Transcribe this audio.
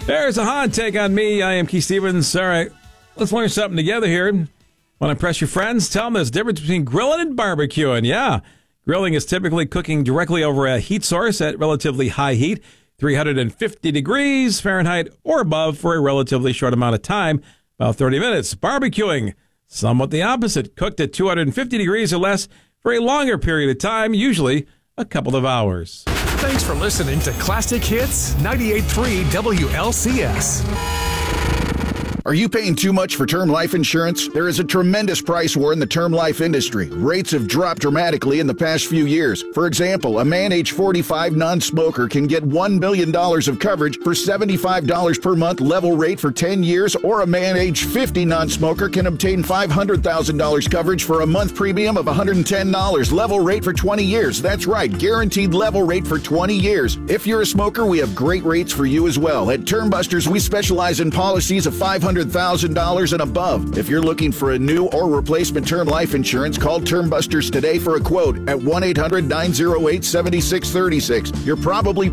There's a hot take on me. I am Keith Stevens. All right, let's learn something together here. Want to impress your friends? Tell them there's a difference between grilling and barbecuing. Yeah, grilling is typically cooking directly over a heat source at relatively high heat, 350 degrees Fahrenheit or above for a relatively short amount of time, about 30 minutes. Barbecuing, somewhat the opposite, cooked at 250 degrees or less for a longer period of time, usually a couple of hours. Thanks for listening to Classic Hits 98.3 WLCS. Are you paying too much for term life insurance? There is a tremendous price war in the term life industry. Rates have dropped dramatically in the past few years. For example, a man age 45 non-smoker can get $1 million of coverage for $75 per month level rate for 10 years, or a man age 50 non-smoker can obtain $500,000 coverage for a month premium of $110 level rate for 20 years. That's right, guaranteed level rate for 20 years. If you're a smoker, we have great rates for you as well. At Term Busters, we specialize in policies of $500,000 and above. If you're looking for a new or replacement term life insurance, call Term Busters today for a quote at 1-800-908-7636. You're probably